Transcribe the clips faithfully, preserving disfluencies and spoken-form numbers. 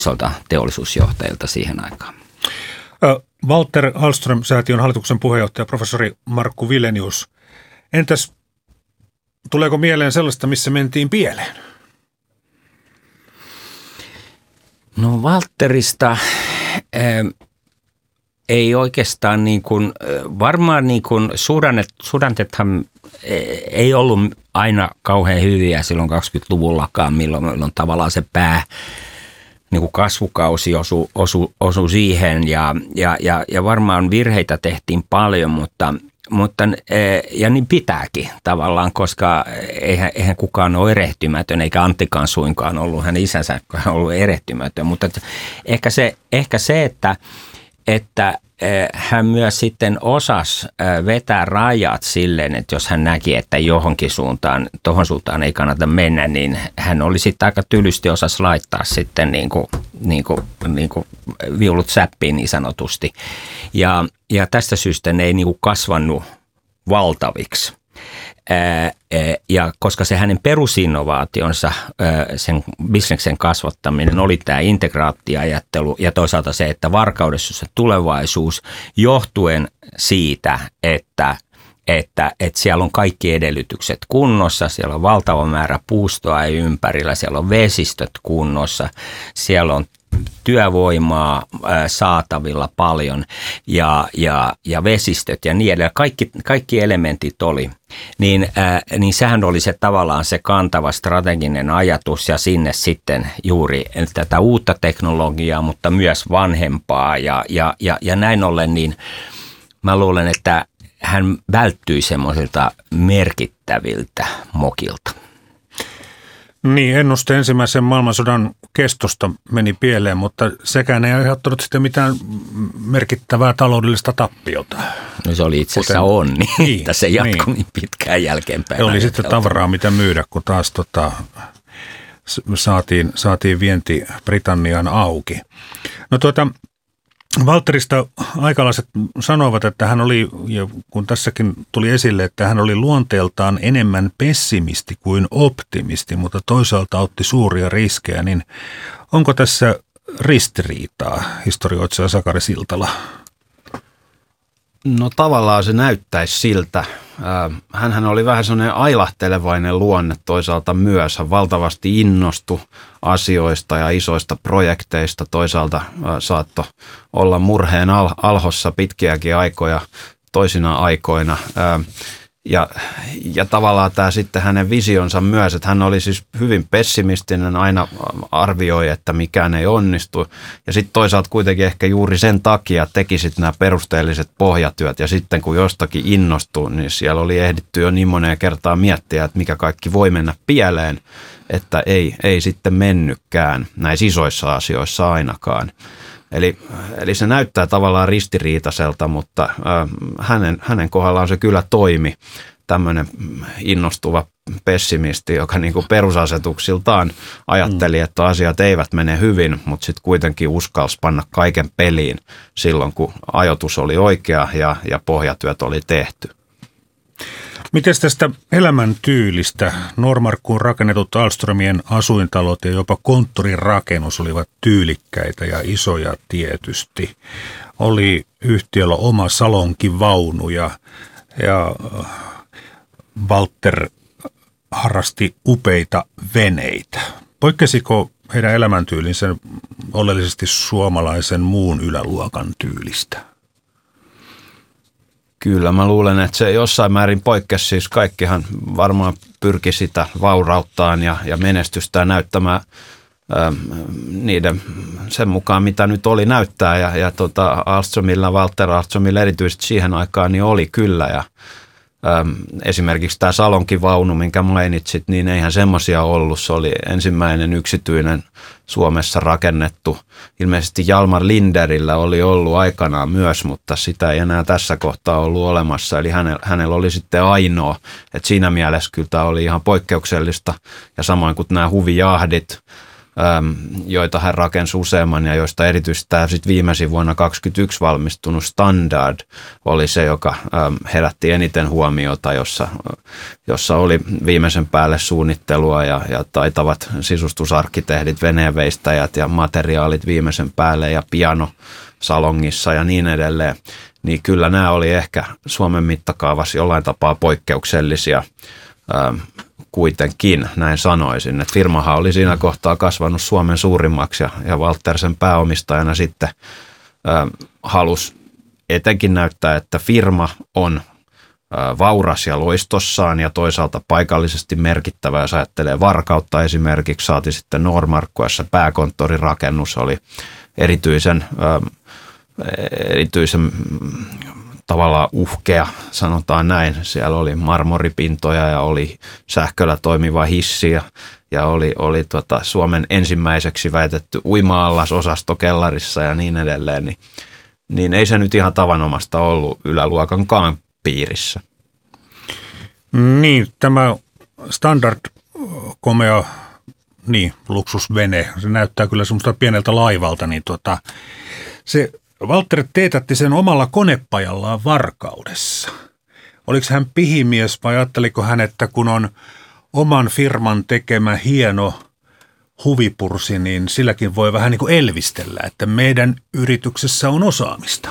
isolta teollisuusjohtajilta siihen aikaan. Walter Ahlström-säätiön hallituksen puheenjohtaja professori Markku Wilenius. Entäs tuleeko mieleen sellaista, missä mentiin pieleen? No Walterista äh, ei oikeastaan niin kuin, varmaan niin kuin suhdannet, suhdantethan ei ollut aina kauhean hyviä silloin kaksikymmentäluvullakaan, milloin, milloin tavallaan se pää niin kuin kasvukausi osui osu, osu siihen ja, ja, ja, ja varmaan virheitä tehtiin paljon, mutta, mutta ja niin pitääkin tavallaan, koska eihän, eihän kukaan ole erehtymätön, eikä Anttikaan suinkaan ollut, hän isänsä on ollut erehtymätön, mutta ehkä se, ehkä se että, että hän myös sitten osasi vetää rajat silleen, että jos hän näki, että johonkin suuntaan, tohon suuntaan ei kannata mennä, niin hän oli sitten aika tylysti osasi laittaa sitten niin kuin, niin kuin, niin kuin viulut säppiin niin sanotusti. Ja, ja tästä syystä ne ei niin kuin kasvanut valtaviksi. Ja koska se hänen perusinnovaationsa, sen bisneksen kasvattaminen oli tämä integraattiajattelu ja toisaalta se, että varkaudessa se tulevaisuus johtuen siitä, että, että, että siellä on kaikki edellytykset kunnossa, siellä on valtava määrä puustoa ympärillä, siellä on vesistöt kunnossa, siellä on työvoimaa saatavilla paljon ja, ja, ja vesistöt ja niin edelleen. Kaikki, kaikki elementit oli. Niin, ää, niin sehän oli se tavallaan se kantava strateginen ajatus ja sinne sitten juuri tätä uutta teknologiaa, mutta myös vanhempaa ja, ja, ja, ja näin ollen niin mä luulen, että hän välttyi semmoisilta merkittäviltä mokilta. Niin, ennuste ensimmäisen maailmansodan kestosta meni pieleen, mutta sekään ei aiheuttanut sitten mitään merkittävää taloudellista tappiota. No se oli itse asiassa onni, niin, että se jatkui niin, niin pitkään jälkeenpäin. Oli sitten tavaraa, mitä myydä, kun taas tota, saatiin, saatiin vienti Britanniaan auki. No tuota, Walterista aikalaiset sanoivat, että hän oli, ja kun tässäkin tuli esille, että hän oli luonteeltaan enemmän pessimisti kuin optimisti, mutta toisaalta otti suuria riskejä, niin onko tässä ristiriitaa, historioitsija Sakari Siltala? No tavallaan se näyttäisi siltä. Hänhän oli vähän sellainen ailahtelevainen luonne toisaalta myös. Hän valtavasti innostui asioista ja isoista projekteista. Toisaalta saattoi olla murheen alhossa pitkiäkin aikoja toisina aikoina. Ja, ja tavallaan tämä sitten hänen visionsa myös, että hän oli siis hyvin pessimistinen, aina arvioi, että mikään ei onnistu. Ja sitten toisaalta kuitenkin ehkä juuri sen takia teki sitten nämä perusteelliset pohjatyöt. Ja sitten kun jostakin innostui, niin siellä oli ehditty jo niin moneen kertaan miettiä, että mikä kaikki voi mennä pieleen, että ei, ei sitten mennytkään näissä isoissa asioissa ainakaan. Eli, eli se näyttää tavallaan ristiriitaiselta, mutta äh, hänen, hänen kohdallaan se kyllä toimi, tämmöinen innostuva pessimisti, joka niin kuin perusasetuksiltaan ajatteli, että asiat eivät mene hyvin, mutta sitten kuitenkin uskalsi panna kaiken peliin silloin, kun ajoitus oli oikea ja, ja pohjatyöt oli tehty. Miten tästä elämäntyylistä? Normarkkuun rakennetut Ahlströmien asuintalot ja jopa konttorirakennus olivat tyylikkäitä ja isoja tietysti. Oli yhtiöllä oma salonkivaunu ja, ja Walter harrasti upeita veneitä. Poikkesiko heidän elämäntyylinsä oleellisesti suomalaisen muun yläluokan tyylistä? Kyllä, mä luulen, että se jossain määrin poikkesi, siis kaikkihan varmaan pyrki sitä vaurauttaan ja, ja menestystään näyttämään ä, niiden sen mukaan, mitä nyt oli näyttää. Ja, ja tota, Ahlströmillä, Walter Ahlströmillä erityisesti siihen aikaan niin oli kyllä. Ja, ä, esimerkiksi tämä salonkivaunu, minkä mainitsit, niin eihän semmoisia ollut. Se oli ensimmäinen yksityinen Suomessa rakennettu. Ilmeisesti Hjalmar Linderillä oli ollut aikanaan myös, mutta sitä ei enää tässä kohtaa ollut olemassa. Eli hänellä, hänellä oli sitten ainoa. Et siinä mielessä kyllä tämä oli ihan poikkeuksellista. Ja samoin kuin nämä huvijahdit, joita hän rakensi useamman ja joista erityisesti tämä sit viimeisin vuonna kaksikymmentäyksi valmistunut Standard oli se, joka herätti eniten huomiota, jossa, jossa oli viimeisen päälle suunnittelua ja, ja taitavat sisustusarkkitehdit, veneenveistäjät ja materiaalit viimeisen päälle ja piano salongissa ja niin edelleen. Niin kyllä nämä oli ehkä Suomen mittakaavassa jollain tapaa poikkeuksellisia kuitenkin, näin sanoisin. Että firmahan oli siinä kohtaa kasvanut Suomen suurimmaksi ja, ja Walter sen pääomistajana sitten ä, halusi etenkin näyttää, että firma on ä, vauras ja loistossaan ja toisaalta paikallisesti merkittävä. Jos ajattelee Varkautta esimerkiksi, saati sitten Nordmarkku, jossa pääkonttorirakennus oli erityisen, ä, erityisen tavallaan uhkea, sanotaan näin. Siellä oli marmoripintoja ja oli sähköllä toimiva hissi ja, ja oli, oli tota Suomen ensimmäiseksi väitetty uima-allas osasto kellarissa ja niin edelleen. Niin, niin ei se nyt ihan tavanomasta ollut yläluokankaan piirissä. Niin, tämä Standard komea niin, luksusvene, se näyttää kyllä semmoista pieneltä laivalta, niin tota, se Walter teetätti sen omalla konepajallaan Varkaudessa. Oliko hän pihimies vai ajatteliko hän, että kun on oman firman tekemä hieno huvipursi, niin silläkin voi vähän niin kuin elvistellä, että meidän yrityksessä on osaamista?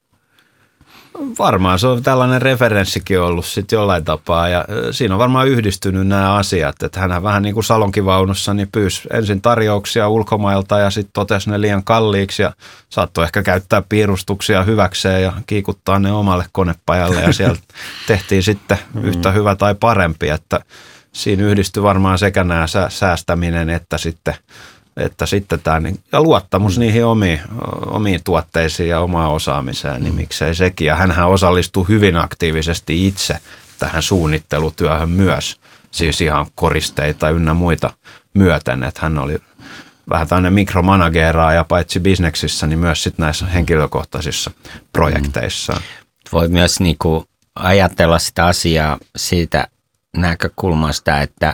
Varmaan se on tällainen referenssikin ollut sitten jollain tapaa ja siinä on varmaan yhdistynyt nämä asiat, että hän vähän niin kuin salonkivaunussa niin pyysi ensin tarjouksia ulkomailta ja sitten totesi ne liian kalliiksi ja saattoi ehkä käyttää piirustuksia hyväkseen ja kiikuttaa ne omalle konepajalle ja sieltä tehtiin sitten yhtä hyvä tai parempi, että siinä yhdistyi varmaan sekä nämä säästäminen että sitten että sitten tämä, ja luottamus mm. niihin omiin, omiin tuotteisiin ja omaan osaamiseen, niin mm. miksei sekin. Ja hänhän osallistui hyvin aktiivisesti itse tähän suunnittelutyöhön myös, siis ihan koristeita ynnä muita myöten, että hän oli vähän tämmöinen mikromanageraaja paitsi bisneksissä, niin myös sitten näissä henkilökohtaisissa projekteissa. Mm. Voi myös niinku ajatella sitä asiaa siitä näkökulmasta, että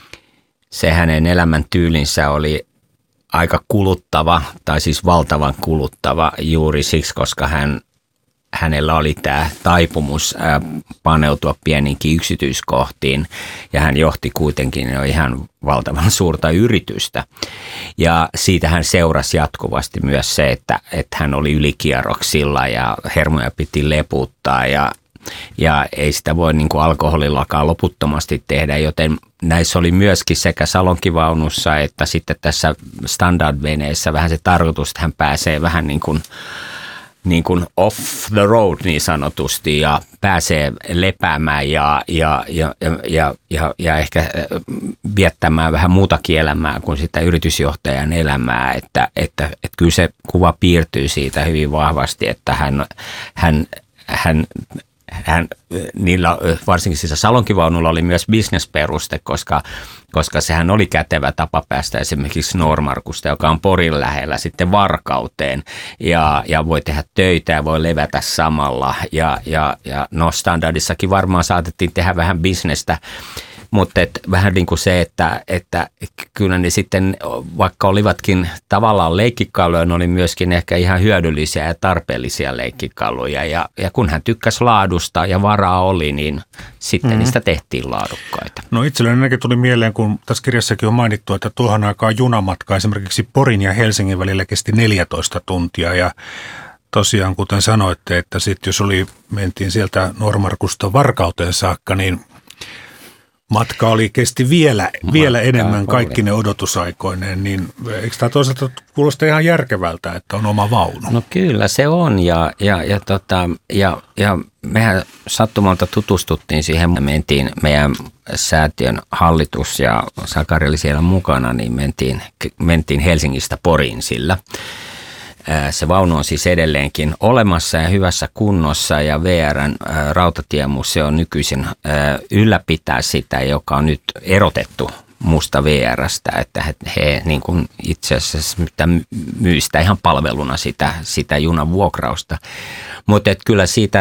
se hänen elämäntyylinsä oli aika kuluttava, tai siis valtavan kuluttava juuri siksi, koska hän, hänellä oli tämä taipumus ää, paneutua pieniinkin yksityiskohtiin, ja hän johti kuitenkin jo ihan valtavan suurta yritystä. Ja siitä hän seurasi jatkuvasti myös se, että, että hän oli ylikierroksilla ja hermoja piti leputtaa, ja Ja ei sitä voi niin kuin alkoholillakaan loputtomasti tehdä, joten näissä oli myöskin sekä salonkivaunussa että sitten tässä standard-veneessä vähän se tarkoitus, että hän pääsee vähän niin kuin, niin kuin off the road niin sanotusti ja pääsee lepäämään ja, ja, ja, ja, ja, ja ehkä viettämään vähän muutakin elämää kuin sitä yritysjohtajan elämää, että, että, että kyllä se kuva piirtyy siitä hyvin vahvasti, että hän, hän, hän Hän, niillä, varsinkin siis salonkivaunulla oli myös bisnesperuste, koska, koska sehän oli kätevä tapa päästä esimerkiksi Nordmarkusta, joka on Porin lähellä, sitten Varkauteen ja, ja voi tehdä töitä ja voi levätä samalla. Ja, ja, ja no Standardissakin varmaan saatettiin tehdä vähän bisnestä, mutta et vähän niin kuin se, että, että kyllä ne sitten, vaikka olivatkin tavallaan leikkikaluja, ne oli myöskin ehkä ihan hyödyllisiä ja tarpeellisia leikkikaluja. Ja, ja kun hän tykkäsi laadusta ja varaa oli, niin sitten mm-hmm. niistä tehtiin laadukkaita. No itselleni näkin tuli mieleen, kun tässä kirjassakin on mainittu, että tuohon aikaan junamatka esimerkiksi Porin ja Helsingin välillä kesti neljätoista tuntia ja tosiaan, kuten sanoitte, että sitten jos oli, mentiin sieltä Nordmarkusta Varkauteen saakka, niin matka oli kesti vielä, vielä enemmän kaikki ne odotusaikoineen, niin eikö tämä toisaalta kuulosta ihan järkevältä, että on oma vaunu? No kyllä se on ja, ja, ja, tota, ja, ja mehän sattumalta tutustuttiin siihen, me mentiin meidän säätiön hallitus ja Sakari oli siellä mukana, niin mentiin, mentiin Helsingistä Poriin sillä. Se vaunu on siis edelleenkin olemassa ja hyvässä kunnossa ja V R:n rautatiemuseo nykyisin ylläpitää sitä, joka on nyt erotettu muusta V R:stä, että he niin kuin itse asiassa myy sitä ihan palveluna sitä, sitä junan vuokrausta. Mutta kyllä siitä,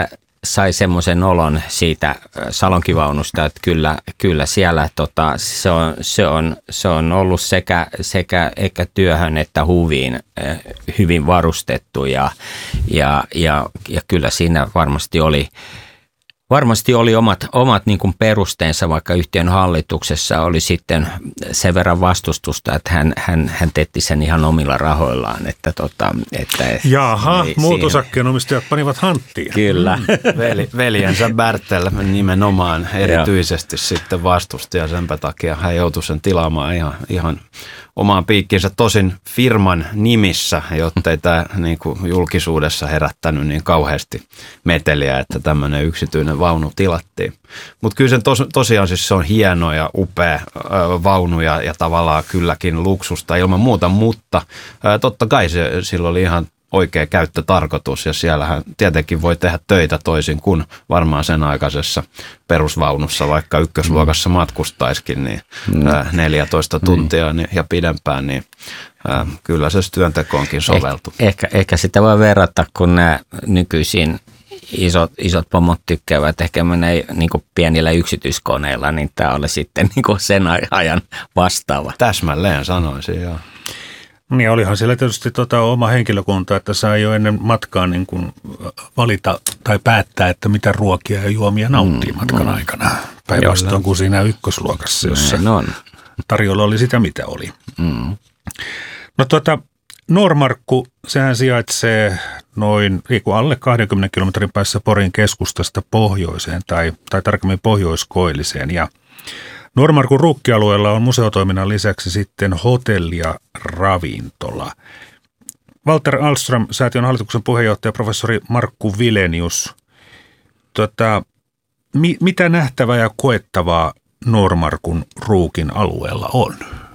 sai semmoisen olon siitä salonkivaunusta, että kyllä, kyllä siellä tota, se, on, se, on, se on ollut sekä, sekä ehkä työhön että huviin hyvin varustettu ja, ja, ja, ja kyllä siinä varmasti oli Varmasti oli omat, omat niin kuin perusteensa, vaikka yhtiön hallituksessa oli sitten sen verran vastustusta, että hän, hän, hän teetti sen ihan omilla rahoillaan. Että tota, että Jaha, muut osakkeenomistajat panivat hanttiin. Kyllä. Veli, veljensä Bertel nimenomaan erityisesti sitten vastusti ja senpä takia hän joutui sen tilaamaan ihan, ihan omaan piikkiinsä, tosin firman nimissä, jottei tämä niin kuin julkisuudessa herättänyt niin kauheasti meteliä, että tämmöinen yksityinen vaunu tilattiin. Mutta kyllä sen tos, tosiaan siis se on hieno ja upea ö, vaunu ja, ja tavallaan kylläkin luksusta ilman muuta, mutta ö, totta kai se, sillä oli ihan oikea käyttötarkoitus ja siellähän tietenkin voi tehdä töitä toisin kuin varmaan sen aikaisessa perusvaunussa, vaikka ykkösluokassa matkustaisikin niin mm. neljätoista tuntia mm. ja pidempään, niin ää, kyllä se työntekoonkin soveltuu. Eh, ehkä, ehkä sitä voi verrata, kun nämä nykyisin isot, isot pomot tykkäävät ehkä menee niin kuin pienillä yksityiskoneilla, niin tämä oli sitten niin kuin sen ajan vastaava. Täsmälleen sanoisin, joo. Niin olihan siellä tietysti tota oma henkilökunta, että sai jo ennen matkaa niin kuin valita tai päättää, että mitä ruokia ja juomia nauttii mm, matkan mm. aikana. Päinvastoin kuin siinä ykkösluokassa, jossa on. tarjolla oli sitä, mitä oli. Mm. No tuota, Noormarkku, sehän sijaitsee noin alle kaksikymmentä kilometrin päässä Porin keskustasta pohjoiseen tai, tai tarkemmin pohjoiskoilliseen ja Noormarkun ruukkialueella on museotoiminnan lisäksi sitten hotelli ja ravintola. Walter Ahlström, säätiön hallituksen puheenjohtaja, professori Markku Vilenius. Tota, mi, mitä nähtävää ja koettavaa Noormarkun ruukin alueella on?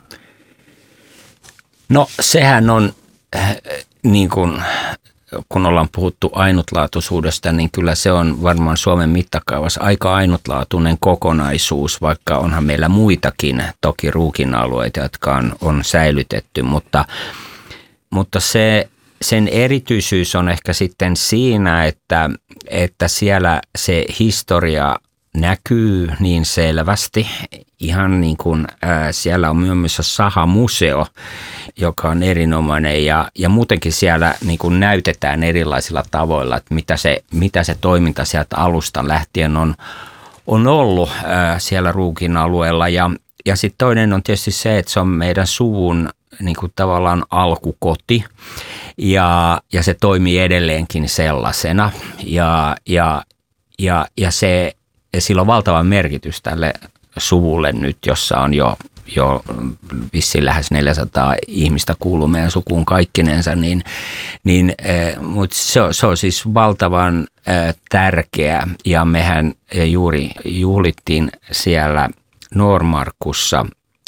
No sehän on äh, niin kuin kun ollaan puhuttu ainutlaatuisuudesta, niin kyllä se on varmaan Suomen mittakaavassa aika ainutlaatuinen kokonaisuus, vaikka onhan meillä muitakin toki ruukin alueita, jotka on, on säilytetty, mutta, mutta se, sen erityisyys on ehkä sitten siinä, että, että siellä se historia näkyy niin selvästi, ihan niin kuin ää, siellä on myös sahamuseo, joka on erinomainen ja, ja muutenkin siellä niin kuin näytetään erilaisilla tavoilla, että mitä se, mitä se toiminta sieltä alusta lähtien on, on ollut ää, siellä ruukin alueella ja, ja sitten toinen on tietysti se, että se on meidän suvun niin kuin tavallaan alkukoti ja, ja se toimii edelleenkin sellaisena ja, ja, ja, ja se Ja sillä on valtava merkitys tälle suvulle nyt, jossa on jo, jo vissiin lähes neljäsataa ihmistä kuuluu meidän sukuun kaikkinensa, niin, niin, mutta se on, se on siis valtavan tärkeä ja mehän juuri juhlittiin siellä Noormarkussa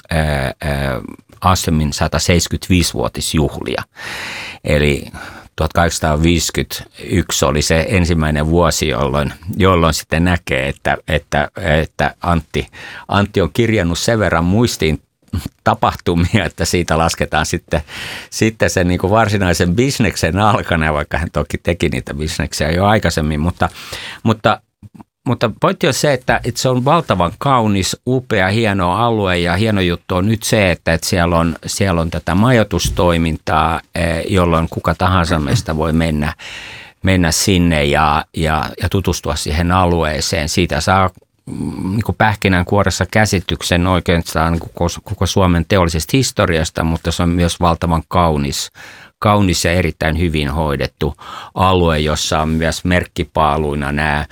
Ahlströmin sataseitsemänkymmentäviisivuotisjuhlia, eli tuhatkahdeksansataaviisikymmentäyksi oli se ensimmäinen vuosi, jolloin, jolloin sitten näkee, että, että, että Antti, Antti on kirjannut sen verran muistiin tapahtumia, että siitä lasketaan sitten, sitten sen niin kuin varsinaisen bisneksen alkana, vaikka hän toki teki niitä bisneksiä jo aikaisemmin, mutta, mutta Mutta pointti on se, että, että se on valtavan kaunis, upea, hieno alue ja hieno juttu on nyt se, että, että siellä, on, siellä on tätä majoitustoimintaa, jolloin kuka tahansa meistä voi mennä, mennä sinne ja, ja, ja tutustua siihen alueeseen. Siitä saa niin kuin pähkinänkuoressa käsityksen oikeastaan koko, koko Suomen teollisesta historiasta, mutta se on myös valtavan kaunis. kaunis ja erittäin hyvin hoidettu alue, jossa on myös merkkipaaluina nämä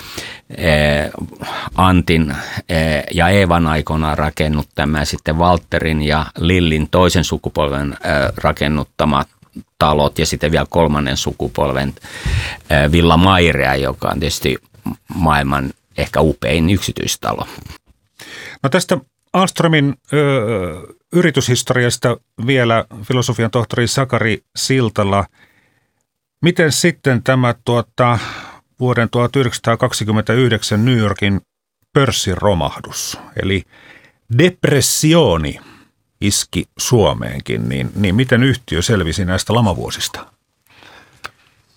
Antin ja Eevan aikoinaan rakennuttama, sitten Walterin ja Lillin toisen sukupolven rakennuttamat talot ja sitten vielä kolmannen sukupolven Villa Mairea, joka on tietysti maailman ehkä upein yksityistalo. No tästä Ahlströmin ö, yrityshistoriasta vielä filosofian tohtori Sakari Siltala. Miten sitten tämä tuota, vuoden tuhatyhdeksänsataakaksikymmentäyhdeksän New Yorkin pörssiromahdus, eli depressioni iski Suomeenkin, niin, niin miten yhtiö selvisi näistä lamavuosista?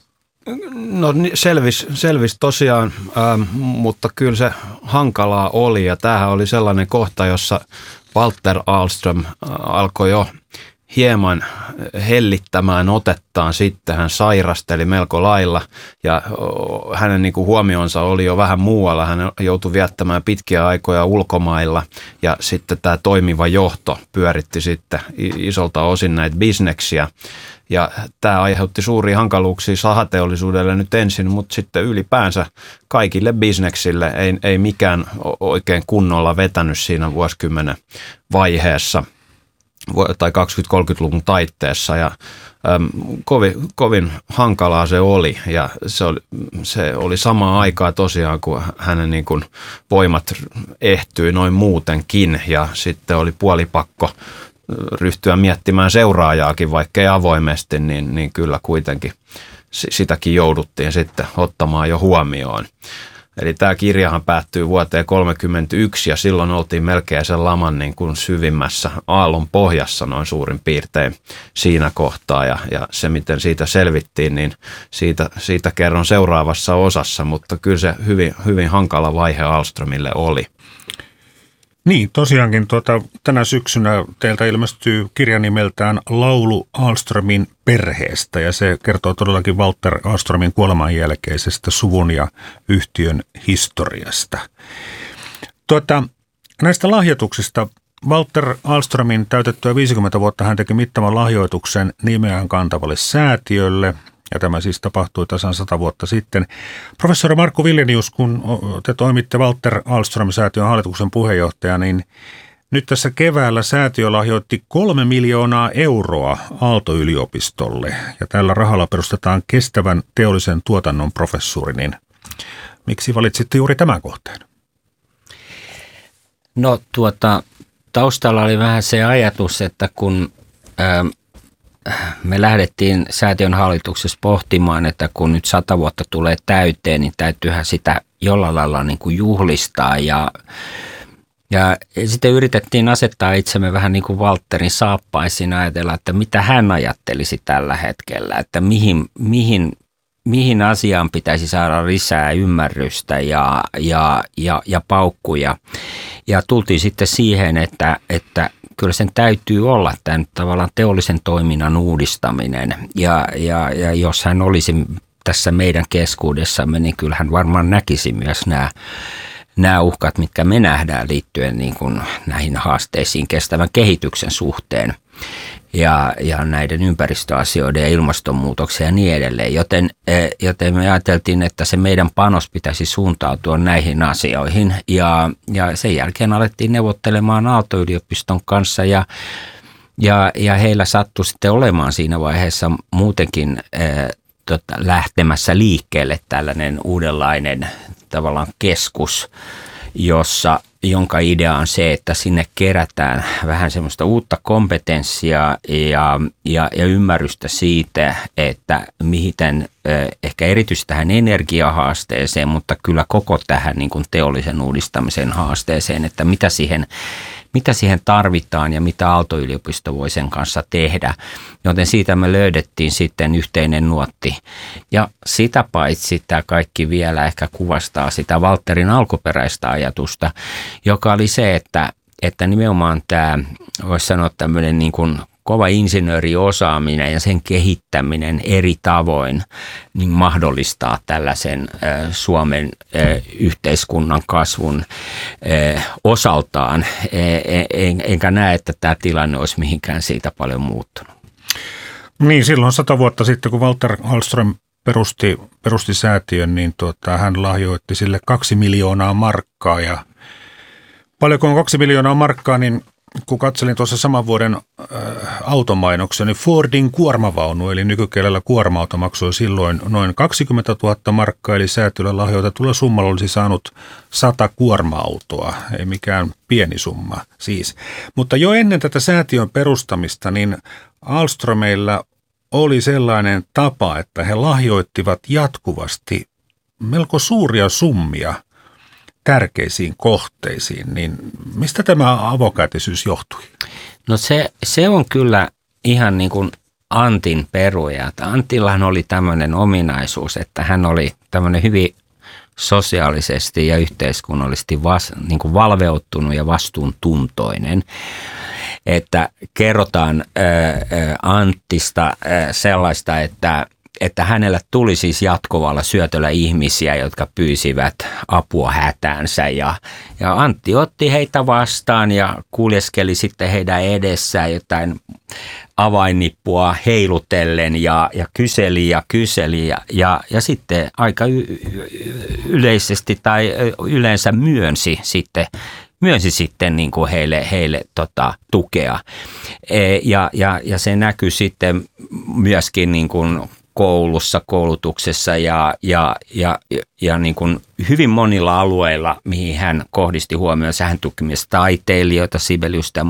No selvisi selvis tosiaan, ähm, mutta kyllä se hankalaa oli ja tämähän oli sellainen kohta, jossa Walter Ahlström äh, alkoi jo hieman hellittämään otettaan sitten. Hän sairasteli melko lailla ja hänen niin kuin huomionsa oli jo vähän muualla. Hän joutui viettämään pitkiä aikoja ulkomailla ja sitten tämä toimiva johto pyöritti sitten isolta osin näitä bisneksiä. Ja tämä aiheutti suuria hankaluuksia sahateollisuudelle nyt ensin, mutta sitten ylipäänsä kaikille bisneksille ei, ei mikään oikein kunnolla vetänyt siinä vuosikymmenen vaiheessa tai kaksikymmentä-kolmekymmentäluvun taitteessa ja äm, kovin, kovin hankalaa se oli ja se oli, se oli samaan aikaan tosiaan, kun hänen niin kuin voimat ehtyi noin muutenkin ja sitten oli puolipakko ryhtyä miettimään seuraajaakin, vaikkei avoimesti, niin, niin kyllä kuitenkin sitäkin jouduttiin sitten ottamaan jo huomioon. Eli tämä kirjahan päättyy vuoteen kolmekymmentäyksi ja silloin oltiin melkein sen laman niin kuin syvimmässä aallon pohjassa noin suurin piirtein siinä kohtaa. Ja, ja se, miten siitä selvittiin, niin siitä, siitä kerron seuraavassa osassa, mutta kyllä se hyvin, hyvin hankala vaihe Ahlströmille oli. Niin, tosiaankin tuota, tänä syksynä teiltä ilmestyy kirja nimeltään Laulu Ahlströmin perheestä ja se kertoo todellakin Walter Ahlströmin kuoleman jälkeisestä suvun ja yhtiön historiasta. Tuota, näistä lahjoituksista Walter Ahlströmin täytettyä viisikymmentä vuotta hän teki mittavan lahjoituksen nimeään kantavalle säätiölle. Ja tämä siis tapahtui tasan sata vuotta sitten. Professori Markku Wilenius, kun te toimitte Walter Ahlström-säätiön hallituksen puheenjohtaja, niin nyt tässä keväällä säätiö lahjoitti kolme miljoonaa euroa Aalto-yliopistolle. Ja tällä rahalla perustetaan kestävän teollisen tuotannon professuuri. Niin miksi valitsitte juuri tämän kohteen? No tuota, taustalla oli vähän se ajatus, että kun Ää, me lähdettiin säätiön hallituksessa pohtimaan, että kun nyt sata vuotta tulee täyteen, niin täytyyhän sitä jollain lailla niin kuin juhlistaa. Ja, ja sitten yritettiin asettaa itsemme vähän niin kuin Walterin saappaisiin, ajatella, että mitä hän ajattelisi tällä hetkellä, että mihin, mihin, mihin asiaan pitäisi saada lisää ymmärrystä ja, ja, ja, ja paukkuja. Ja tultiin sitten siihen, että, että kyllä sen täytyy olla tämän tavallaan teollisen toiminnan uudistaminen ja, ja, ja jos hän olisi tässä meidän keskuudessamme, niin kyllä hän varmaan näkisi myös nämä, nämä uhkat, mitkä me nähdään liittyen niin kuin näihin haasteisiin kestävän kehityksen suhteen ja, ja näiden ympäristöasioiden ja ilmastonmuutoksen ja niin edelleen. Joten, joten me ajateltiin, että se meidän panos pitäisi suuntautua näihin asioihin ja, ja sen jälkeen alettiin neuvottelemaan Aalto-yliopiston kanssa ja, ja, ja heillä sattui sitten olemaan siinä vaiheessa muutenkin äh, tota, lähtemässä liikkeelle tällainen uudenlainen tavallaan keskus, jossa jonka idea on se, että sinne kerätään vähän semmoista uutta kompetenssia ja, ja, ja ymmärrystä siitä, että miten ehkä erityisesti tähän energiahaasteeseen, mutta kyllä koko tähän niin kuin teollisen uudistamisen haasteeseen, että mitä siihen, mitä siihen tarvitaan ja mitä Aalto-yliopisto voi sen kanssa tehdä. Joten siitä me löydettiin sitten yhteinen nuotti. Ja sitä paitsi tämä kaikki vielä ehkä kuvastaa sitä Walterin alkuperäistä ajatusta, joka oli se, että, että nimenomaan tämä, voisi sanoa tämmöinen niin kuin kova insinööriosaaminen ja sen kehittäminen eri tavoin niin mahdollistaa tällaisen äh, Suomen äh, yhteiskunnan kasvun äh, osaltaan. Äh, en, enkä näe, että tämä tilanne olisi mihinkään siitä paljon muuttunut. Niin, silloin sata vuotta sitten, kun Walter Ahlström perusti, perusti säätiön, niin tuota, hän lahjoitti sille kaksi miljoonaa markkaa. Ja paljonko on kaksi miljoonaa markkaa, niin kun katselin tuossa saman vuoden äh, automainoksia, niin Fordin kuormavaunu, eli nykykielellä kuorma-auto, maksoi silloin noin kaksikymmentätuhatta markkaa, eli säätiöllä lahjoitetulla summalla olisi saanut sata kuorma-autoa, ei mikään pieni summa siis. Mutta jo ennen tätä säätiön perustamista, niin Ahlströmeillä oli sellainen tapa, että he lahjoittivat jatkuvasti melko suuria summia tärkeisiin kohteisiin, niin mistä tämä avokätisyys johtui? No se, se on kyllä ihan niin kuin Antin peruja. Antillahan oli tämmöinen ominaisuus, että hän oli tämmöinen hyvin sosiaalisesti ja yhteiskunnallisesti vas, niin kuin valveuttunut ja vastuuntuntoinen. Että kerrotaan ää, Anttista ää, sellaista, että että hänellä tuli siis jatkuvalla syötöllä ihmisiä, jotka pyysivät apua hätäänsä ja, ja Antti otti heitä vastaan ja kuljeskeli sitten heidän edessään jotain avainnippua heilutellen ja, ja kyseli ja kyseli ja, ja, ja sitten aika y- yleisesti tai yleensä myönsi sitten myönsi sitten niin kuin heille, heille tota, tukea e, ja, ja, ja se näkyy sitten myöskin niin kuin koulussa, koulutuksessa ja, ja, ja, ja niin kuin hyvin monilla alueilla, mihin hän kohdisti huomioon. Hän tuki myös taiteilijoita, Sibeliusta ja